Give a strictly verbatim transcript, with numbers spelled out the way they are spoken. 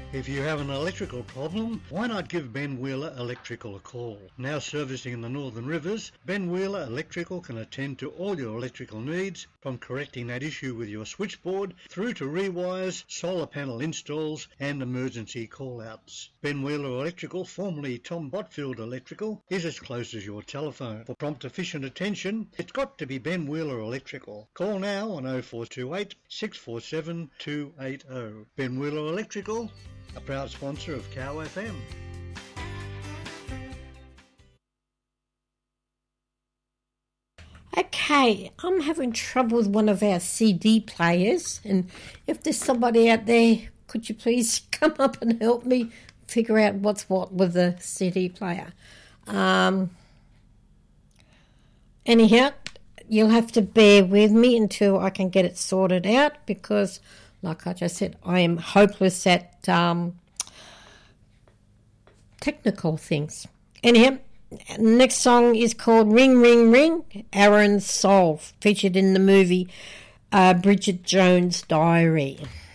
If you have an electrical problem, why not give Ben Wheeler Electrical a call? Now servicing in the Northern Rivers, Ben Wheeler Electrical can attend to all your electrical needs, from correcting that issue with your switchboard through to rewires, solar panel installs and emergency call-outs. Ben Wheeler Electrical, formerly Tom Botfield Electrical, is as close as your telephone. For prompt efficient attention, it's got to be Ben Wheeler Electrical. Call now on oh four two eight, six four seven, two eight oh. Ben Wheeler Electrical, a proud sponsor of Cow F M. Okay, I'm having trouble with one of our C D players, and if there's somebody out there, could you please come up and help me figure out what's what with the C D player? Um, anyhow, you'll have to bear with me until I can get it sorted out, because like I just said, I am hopeless at um, technical things. Anyhow, next song is called Ring, Ring, Ring, Aaron's Soul, featured in the movie uh, Bridget Jones' Diary.